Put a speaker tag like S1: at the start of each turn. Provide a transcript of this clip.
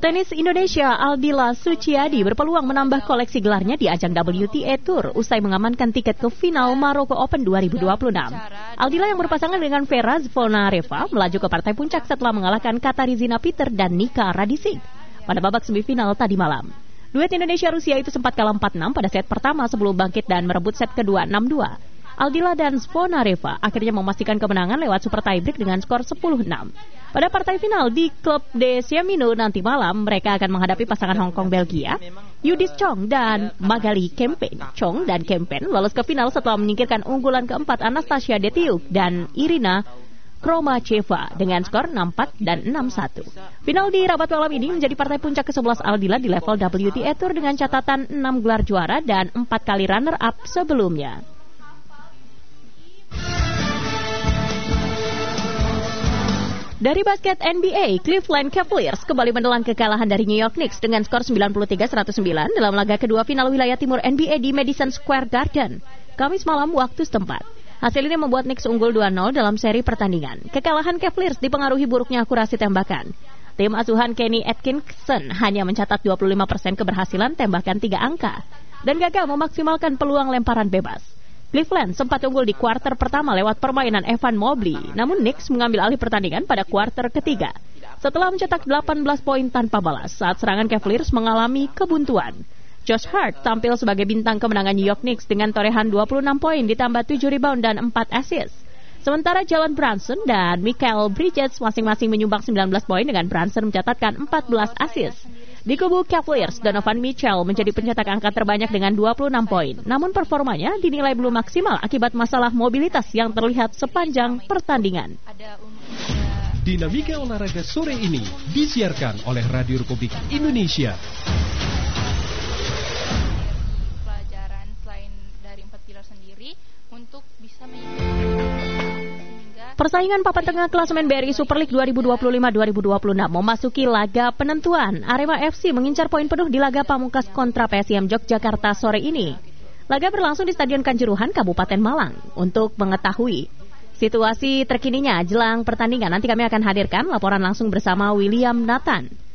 S1: Petenis Indonesia Aldila Suciadi berpeluang menambah koleksi gelarnya di ajang WTA Tour usai mengamankan tiket ke final Maroko Open 2026. Aldila yang berpasangan dengan Vera Zvonareva melaju ke partai puncak setelah mengalahkan Katarzyna Peter dan Nika Radicic pada babak semifinal tadi malam. Duet Indonesia-Rusia itu sempat kalah 4-6 pada set pertama sebelum bangkit dan merebut set kedua 6-2. Aldila dan Zvonareva akhirnya memastikan kemenangan lewat super tiebreak dengan skor 10-6. Pada partai final di Club de Ciamino nanti malam, mereka akan menghadapi pasangan Hong Kong Belgia, Yudis Chong dan Magali Kempen. Chong dan Kempen lolos ke final setelah menyingkirkan unggulan keempat Anastasia Detiuk dan Irina Kromacheva dengan skor 6-4 dan 6-1. Final di Rabat malam ini menjadi partai puncak ke-11 Aldila di level WTA Tour dengan catatan 6 gelar juara dan 4 kali runner-up sebelumnya. Dari basket NBA, Cleveland Cavaliers kembali menelan kekalahan dari New York Knicks dengan skor 93-109 dalam laga kedua final wilayah timur NBA di Madison Square Garden, Kamis malam waktu setempat. Hasil ini membuat Knicks unggul 2-0 dalam seri pertandingan. Kekalahan Cavaliers dipengaruhi buruknya akurasi tembakan. Tim asuhan Kenny Atkinson hanya mencatat 25% keberhasilan tembakan 3 angka dan gagal memaksimalkan peluang lemparan bebas. Cleveland sempat unggul di kuarter pertama lewat permainan Evan Mobley, namun Knicks mengambil alih pertandingan pada kuarter ketiga. Setelah mencetak 18 poin tanpa balas saat serangan Cavaliers mengalami kebuntuan. Josh Hart tampil sebagai bintang kemenangan New York Knicks dengan torehan 26 poin ditambah 7 rebound dan 4 assist. Sementara Jalen Brunson dan Mikal Bridges masing-masing menyumbang 19 poin dengan Brunson mencatatkan 14 assist. Di kubu Cavaliers, Donovan Mitchell menjadi pencetak angka terbanyak dengan 26 poin. Namun performanya dinilai belum maksimal akibat masalah mobilitas yang terlihat sepanjang pertandingan.
S2: Dinamika olahraga sore ini disiarkan oleh Radio Republik Indonesia.
S3: Pelajaran selain dari 4 pilar sendiri untuk bisa
S1: Persaingan papan tengah klasemen BRI Super League 2025-2026 memasuki laga penentuan. Arema FC mengincar poin penuh di laga pamungkas kontra PSIM Yogyakarta sore ini. Laga berlangsung di Stadion Kanjuruhan, Kabupaten Malang. Untuk mengetahui situasi terkininya jelang pertandingan, nanti kami akan hadirkan laporan langsung bersama William Nathan.